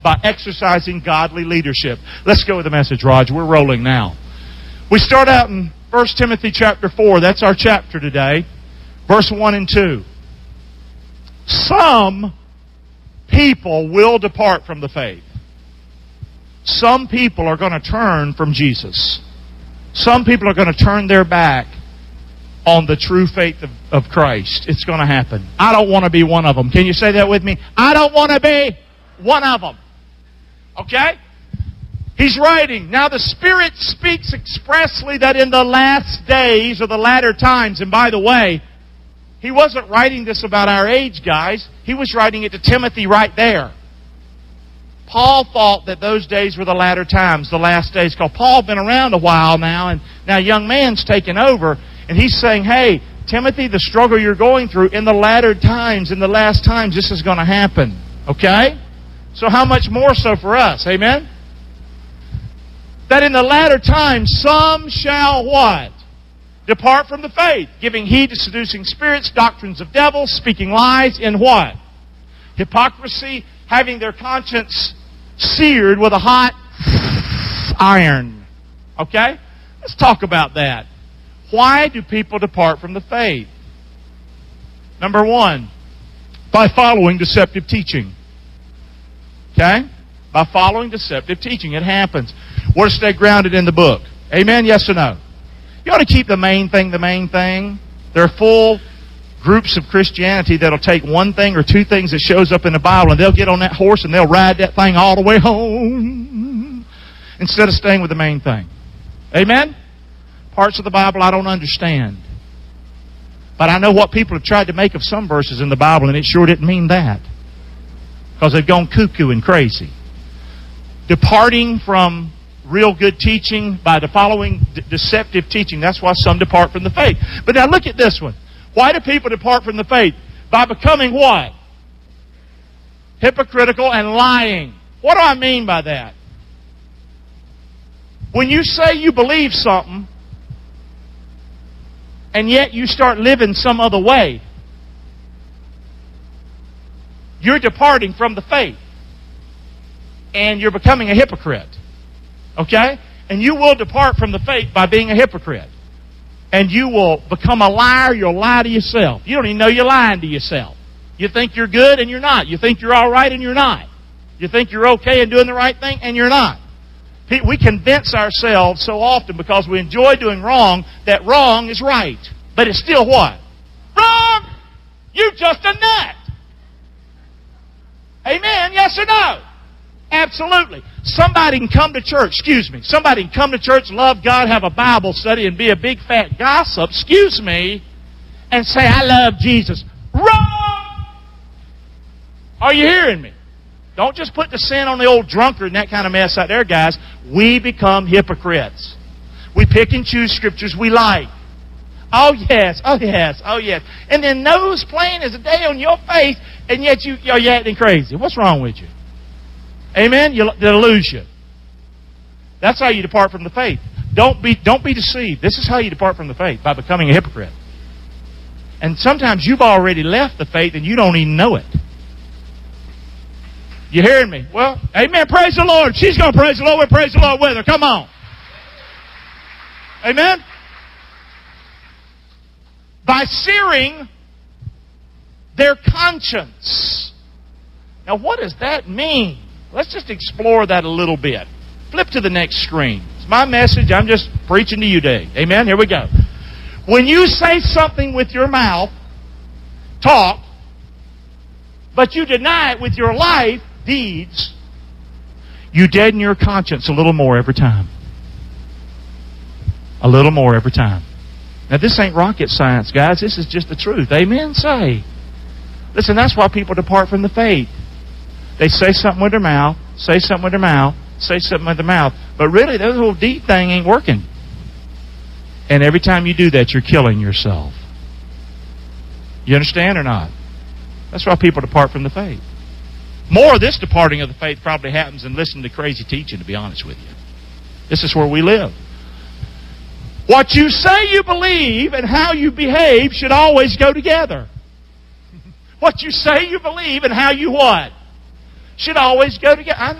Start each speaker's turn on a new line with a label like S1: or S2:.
S1: by exercising godly leadership. Let's go with the message, Raj. We're rolling now. We start out in 1 Timothy chapter 4. That's our chapter today. Verse 1 and 2. Some people will depart from the faith. Some people are going to turn from Jesus. Some people are going to turn their back on the true faith of Christ. It's going to happen. I don't want to be one of them. Can you say that with me? I don't want to be one of them. Okay? He's writing, now the Spirit speaks expressly that in the last days or the latter times, and by the way, he wasn't writing this about our age, guys. He was writing it to Timothy right there. Paul thought that those days were the latter times, the last days, because Paul's been around a while now, and now a young man's taken over, and he's saying, hey, Timothy, the struggle you're going through, in the latter times, in the last times, this is going to happen. Okay? So how much more so for us? Amen? That in the latter times, some shall what? Depart from the faith, giving heed to seducing spirits, doctrines of devils, speaking lies in what? Hypocrisy, having their conscience seared with a hot iron. Okay? Let's talk about that. Why do people depart from the faith? Number one, by following deceptive teaching. Okay? By following deceptive teaching. It happens. We're to stay grounded in the book. Amen? Yes or no? You ought to keep the main thing the main thing. There are full groups of Christianity that'll take one thing or two things that shows up in the Bible, and they'll get on that horse and they'll ride that thing all the way home instead of staying with the main thing. Amen? Parts of the Bible I don't understand. But I know what people have tried to make of some verses in the Bible, and it sure didn't mean that. Because they've gone cuckoo and crazy. Departing from real good teaching by the following deceptive teaching. That's why some depart from the faith. But now look at this one. Why do people depart from the faith? By becoming what? Hypocritical and lying. What do I mean by that? When you say you believe something, and yet you start living some other way, you're departing from the faith. And you're becoming a hypocrite. Okay? And you will depart from the faith by being a hypocrite. And you will become a liar. You'll lie to yourself. You don't even know you're lying to yourself. You think you're good and you're not. You think you're all right and you're not. You think you're okay and doing the right thing and you're not. We convince ourselves so often because we enjoy doing wrong that wrong is right. But it's still what? Wrong! You're just a nut. Amen? Yes or no? Absolutely. Somebody can come to church, somebody can come to church, love God, have a Bible study, and be a big fat gossip, and say, I love Jesus. Wrong! Are you hearing me? Don't just put the sin on the old drunkard and that kind of mess out there, guys. We become hypocrites. We pick and choose scriptures we like. Oh yes, oh yes, oh yes. And then nose plain as a day on your face, and yet you're acting crazy. What's wrong with you? Amen? They'll lose you. That's how you depart from the faith. Don't be deceived. This is how you depart from the faith, by becoming a hypocrite. And sometimes you've already left the faith and you don't even know it. You hearing me? Well, amen. Praise the Lord. She's going to praise the Lord. We'll praise the Lord with her. Come on. Amen? By searing their conscience. Now, what does that mean? Let's just explore that a little bit. Flip to the next screen. It's my message. I'm just preaching to you today. Amen? Here we go. When you say something with your mouth, talk, but you deny it with your life, deeds, you deaden your conscience a little more every time. A little more every time. Now, this ain't rocket science, guys. This is just the truth. Amen? Say. Listen, that's why people depart from the faith. They say something with their mouth, say something with their mouth, say something with their mouth. But really, that whole deed thing ain't working. And every time you do that, you're killing yourself. You understand or not? That's why people depart from the faith. More of this departing of the faith probably happens than listening to crazy teaching, to be honest with you. This is where we live. What you say you believe and how you behave should always go together. What you say you believe and how you what? should always go together.